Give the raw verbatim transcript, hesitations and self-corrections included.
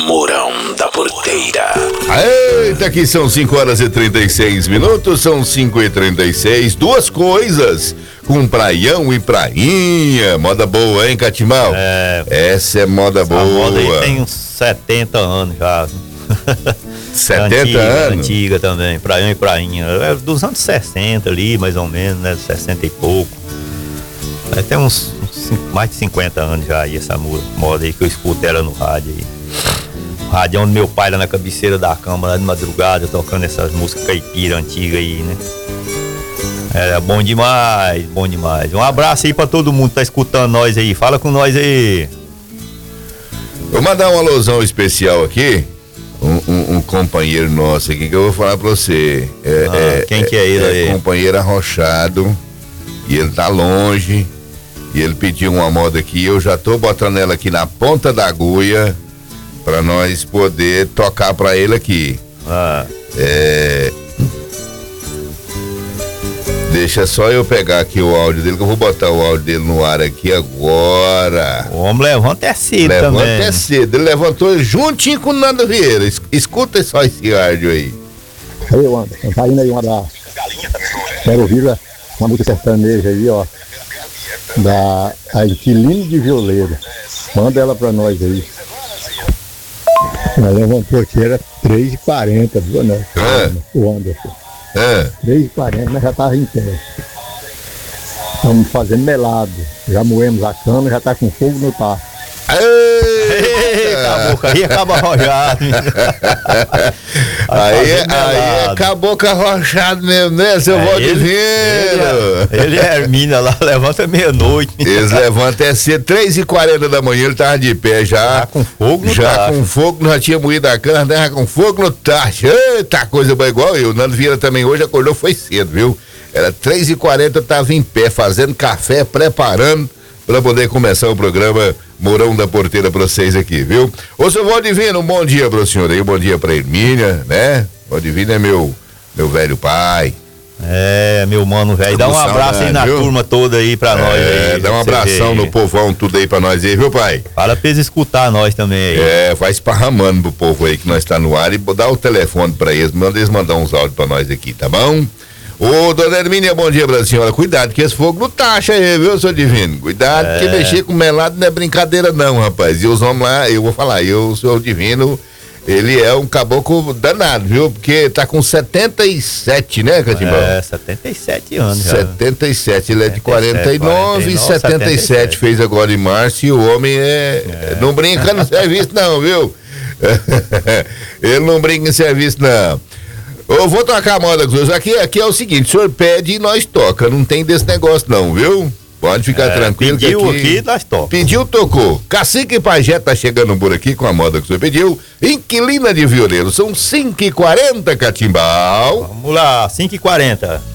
Mourão da Porteira. Eita, aqui são cinco horas e trinta e seis minutos, são cinco e trinta e seis, duas coisas, com praião e prainha, moda boa, hein, Catimbau? É. Essa é moda Essa boa. moda aí tem uns setenta anos já. setenta antiga, anos? Antiga também, praião e prainha. É dos anos sessenta ali, mais ou menos, né? sessenta e pouco. É, tem uns, uns mais de cinquenta anos já aí, essa moda aí que eu escuto ela no rádio aí. O rádio onde meu pai lá na cabeceira da cama, lá de madrugada, tocando essas músicas caipira antigas aí, né? É bom demais, bom demais. Um abraço aí pra todo mundo que tá escutando nós aí. Fala com nós aí. Vou mandar um alusão especial aqui. Um, um, um companheiro nosso aqui que eu vou falar pra você. É, ah, é, quem que é ele é, aí? É companheiro arrochado. E ele tá longe. E ele pediu uma moda aqui. Eu já tô botando ela aqui na ponta da agulha pra nós poder tocar pra ele aqui. Ah. É... Deixa só eu pegar aqui o áudio dele, que eu vou botar o áudio dele no ar aqui agora. O homem levanta é cedo levanta também. Levanta é cedo. Ele levantou juntinho com o Nando Vieira. Es- Escuta só esse áudio aí. Aí, Anderson, tá indo aí uma da... Quero ouvir uma música sertaneja aí, ó. Da a Inquilino de Violeiro. Manda ela pra nós aí. Ela levantou aqui, era três e quarenta, viu, né? É. O Anderson. É. três e quarenta, mas já tava em pé. Estamos fazendo melado. Já moemos a cana, já tá com fogo no tacho. Acabou, aí acaba arrojado. Aí, aí acabou com arrochado mesmo, né, seu É, Valdivino? Ele, ele é Hermínia lá, levanta meia-noite. Eles levantam é cedo, três e quarenta da manhã, ele tava de pé já. Já com fogo no Já tacho. com fogo, já tinha moído a cana, tava com fogo no tacho. Eita, coisa boa, igual eu. O Nando Vieira também hoje acordou, foi cedo, viu? Era três e quarenta, eu tava em pé, fazendo café, preparando para poder começar o programa Mourão da Porteira pra vocês aqui, viu? Ô, seu Valdivino, um bom dia pro senhor aí, um bom dia pra Hermínia, né? Valdivino é meu, meu velho pai. É, meu mano, velho, dá um abraço aí na viu? turma toda aí pra nós É, aí. dá um pra você abração ver no aí. povão, tudo aí pra nós aí, viu, pai? Fala pra eles escutar nós também aí. É, vai esparramando pro povo aí que nós tá no ar e dá o telefone pra eles, manda eles mandar uns áudios pra nós aqui, tá bom? Ô, dona Hermínia, bom dia pra senhora. Cuidado que esse fogo não taxa aí, viu, seu divino? Cuidado, É. que mexer com melado não é brincadeira não, rapaz. E os homens lá, eu vou falar, eu, o senhor divino, ele é um caboclo danado, viu? Porque tá com setenta e sete, né, Catimbau? É, setenta e sete anos já. setenta e sete, ele é de setenta e sete, quarenta e nove e setenta e setenta e sete sete. fez agora em março e o homem é, É. não brinca no serviço não, viu? Ele não brinca em serviço não. Eu vou tocar a moda com os aqui, aqui é o seguinte, o senhor pede e nós toca, não tem desse negócio não, viu? Pode ficar É, tranquilo pediu que aqui, aqui, nós toca. Pediu, tocou. Cacique Pajé tá chegando por aqui com a moda que o senhor pediu. Inquilina de Violeiro, são cinco e quarenta, Catimbau. Vamos lá, cinco e quarenta.